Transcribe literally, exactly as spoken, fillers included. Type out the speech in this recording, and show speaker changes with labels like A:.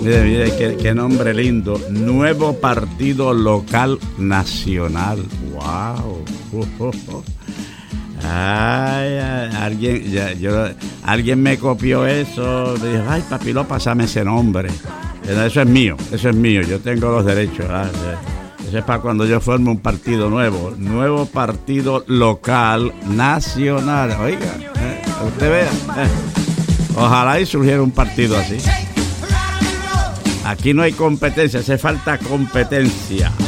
A: Mire, mire, qué, qué nombre lindo. Nuevo Partido Local Nacional. ¡Wow! Uh, uh, uh. Ay, ay, alguien, ya, yo, alguien me copió eso. Me dijo, ay, papilo, pásame ese nombre. Eso es mío, eso es mío. Yo tengo los derechos. ¿Ah? Eso es para cuando yo forme un partido nuevo. Nuevo Partido Local Nacional. Oiga, eh, usted vea. Eh. Ojalá y surgiera un partido así. Aquí no hay competencia, hace falta competencia.